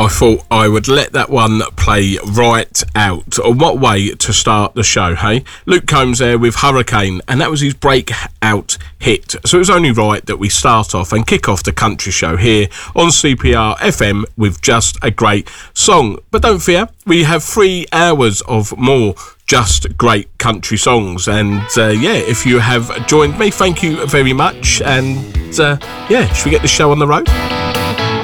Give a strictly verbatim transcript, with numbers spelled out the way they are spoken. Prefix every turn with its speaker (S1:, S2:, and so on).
S1: I thought I would let that one play right out. What way to start the show, hey? Luke Combs there with Hurricane, and that was his breakout hit. So it was only right that we start off and kick off the country show here on C P R F M with just a great song. But don't fear, we have three hours of more just great country songs. And uh, yeah, if you have joined me, thank you very much. And uh, yeah, should we get the show on the road?